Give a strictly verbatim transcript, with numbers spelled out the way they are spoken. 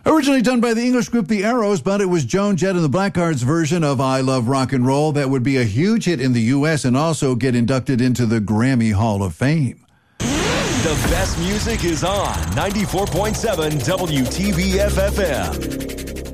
Originally done by the English group The Arrows, but it was Joan Jett and the Blackhearts version of I Love Rock and Roll that would be a huge hit in the U S and also get inducted into the Grammy Hall of Fame. The best music is on ninety-four point seven W T B F F M.